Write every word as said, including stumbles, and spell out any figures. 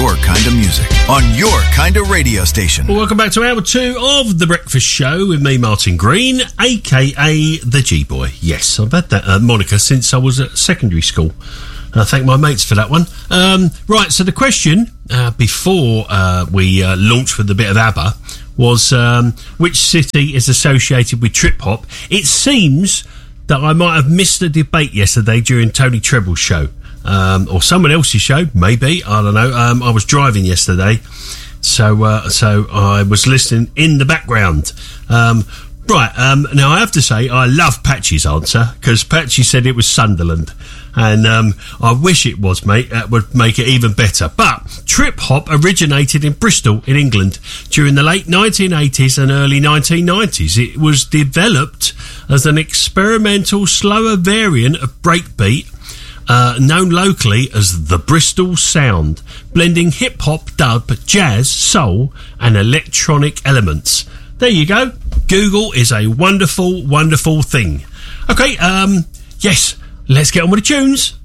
your kind of music on your kind of radio station. Well, welcome back to hour two of The Breakfast Show with me, Martin Green, a k a the G-Boy. Yes, I've had that uh, moniker since I was at secondary school. And I thank my mates for that one. Um, right, so the question, uh, before uh, we uh, launched with a bit of ABBA, was um, which city is associated with trip-hop? It seems that I might have missed a debate yesterday during Tony Treble's show. Um, or someone else's show, maybe, I don't know. Um, I was driving yesterday, so uh, so I was listening in the background. Um, right, um, now I have to say, I love Patchy's answer, because Patchy said it was Sunderland, and um, I wish it was, mate. That would make it even better. But trip-hop originated in Bristol, in England, during the late nineteen eighties and early nineteen nineties. It was developed as an experimental, slower variant of breakbeat, Uh, known locally as the Bristol Sound, blending hip-hop, dub, jazz, soul and electronic elements. There you go. Google is a wonderful, wonderful thing. Okay, um, yes, let's get on with the tunes.